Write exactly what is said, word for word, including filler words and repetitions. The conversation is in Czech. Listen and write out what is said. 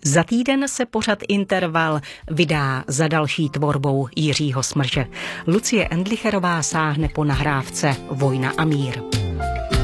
Za týden se pořad Interval vydá za další tvorbou Jiřího Smrže. Lucie Endlicherová sáhne po nahrávce Vojna a mír.